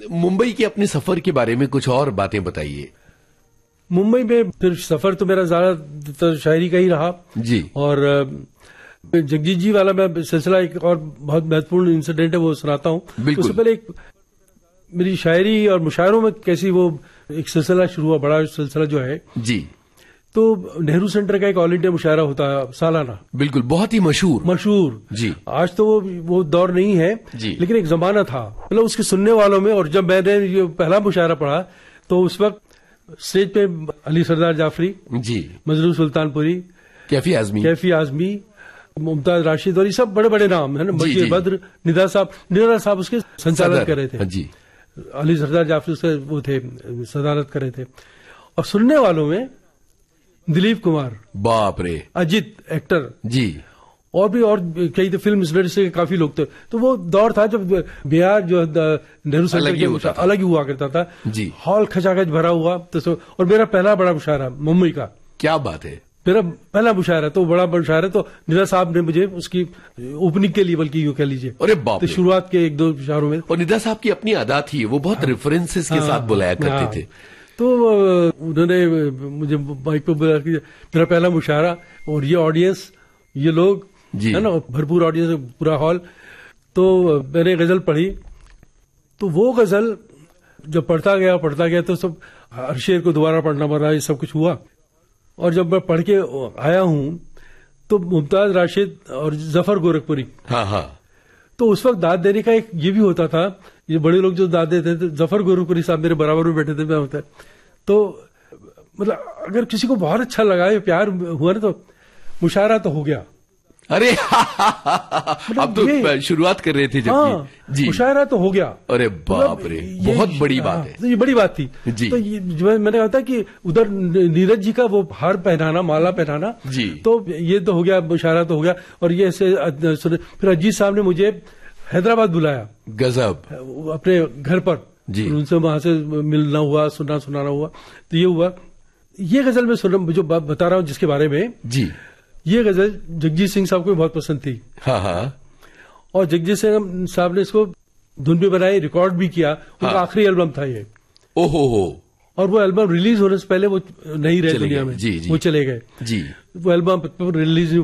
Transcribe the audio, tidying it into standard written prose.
मुंबई के अपने सफर के बारे में कुछ और बातें बताइए। मुंबई में फिर सफर तो मेरा ज्यादातर शायरी का ही रहा जी। और जगजीत जी वाला मैं सिलसिला एक और बहुत महत्वपूर्ण इंसिडेंट है वो सुनाता हूँ। उससे पहले एक मेरी शायरी और मुशायरों में कैसी वो एक सिलसिला शुरू हुआ, बड़ा सिलसिला जो है जी। तो नेहरू सेंटर का एक ऑल इंडिया मुशायरा होता है सालाना, बिल्कुल, बहुत ही मशहूर जी। आज तो वो दौर नहीं है जी, लेकिन एक जमाना था, मतलब उसके सुनने वालों में। और जब मैंने ये पहला मुशायरा पढ़ा तो उस वक्त स्टेज पे अली सरदार जाफरी जी, मजरू सुल्तानपुरी, कैफी आजमी, मुमताज राशिद और ये सब बड़े बड़े नाम है ना, बशीर बद्र, निदा साहब उसके संचालन कर रहे थे जी। अली सरदार जाफरी उसके वो थे, सदारत कर रहे थे। और सुनने वालों में दिलीप कुमार, बाप रे, अजित एक्टर जी, और कई तो फिल्म इंडस्ट्री के काफी लोग थे। तो वो दौर था जब बिहार जो नेहरू सेंटर के अलग ही हुआ करता था जी, हॉल खचाखच भरा हुआ। और मेरा पहला बड़ा मुशायरा मुंबई का, क्या बात है, मेरा पहला मुशायरा, तो बड़ा मुशायरा तो निदा साहब ने मुझे उसकी ओपनिंग के लिए, बल्कि यूं कह लीजिए, अरे बाप, तो शुरुआत के एक दो मुशायरों में। और निदा साहब की अपनी अदा थी, वो बहुत रेफरेंसेस के साथ बुलाया करते थे। तो उन्होंने मुझे माइक पे बुलाया कि मेरा पहला मुशायरा और ये ऑडियंस, ये लोग है ना, भरपूर ऑडियंस, पूरा हॉल। तो मैंने गजल पढ़ी, तो वो गजल जब पढ़ता गया तो सब हर शेर को दोबारा पढ़ना पड़ा, ये सब कुछ हुआ। और जब मैं पढ़ के आया हूं तो मुमताज राशिद और जफर गोरखपुरी, तो उस वक्त दाद देने का एक ये भी होता था, ये बड़े लोग जो दाद देते थे, जफर गोरखपुरी साहब मेरे बराबर में बैठे थे, मैं होता है। तो मतलब अगर किसी को बहुत अच्छा लगा, प्यार हुआ ना, तो मुशायरा तो हो गया। अरे अब तो शुरुआत कर रहे थे जब जी, मुशायरा तो हो गया। अरे बाप रे, बहुत बड़ी बात है। तो ये बड़ी बात थी जी। तो ये मैंने कहा था कि उधर नीरज जी का वो हार पहनाना, माला पहनाना जी, तो ये तो हो गया, मुशायरा तो हो गया। और ये ऐसे फिर अजीत साहब ने मुझे हैदराबाद बुलाया, गजब, अपने घर पर जी, उनसे वहां से मिलना हुआ, सुनाना हुआ। तो ये हुआ, ये गजल में जो बता रहा हूँ जिसके बारे में जी, ये गजल जगजीत सिंह साहब को बहुत पसंद थी। और जगजीत सिंह साहब ने इसको धुन भी बनाई, रिकॉर्ड भी किया। उनका आखिरी एल्बम था ये। ओहो। और वो एल्बम रिलीज होने से पहले वो नहीं रहे दुनिया में जी, वो चले गए जी। वो एल्बम रिलीज